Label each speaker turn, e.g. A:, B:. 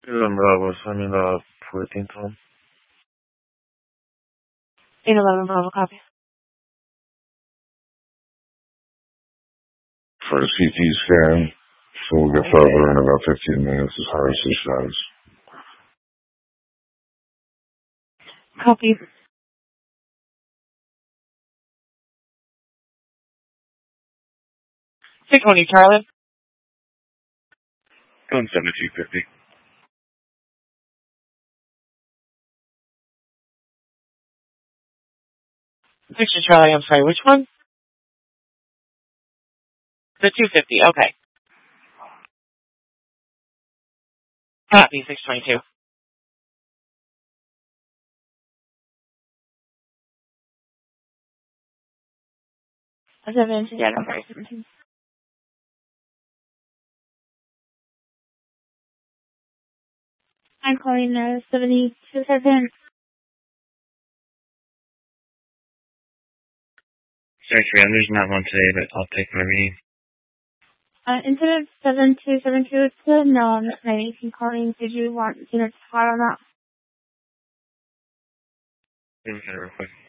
A: Bravo, Samina 14 Tom.
B: 811 Bravo, copy.
C: For the CT scan, so we'll get further in about 15 minutes as far as the status.
B: Copy. $620 Charlie.
A: On 7250.
B: 60 Charlie, I'm sorry, which one? The 250, okay. Copy, 622. I'll send it in together, I'm sorry, 17. I'm calling 72 seven.
A: Sorry, there's not one today, but I'll take my reading.
B: Incident 7272, it's the known 918 calling. Did you want units to fire on that?
A: Let me get it real quick.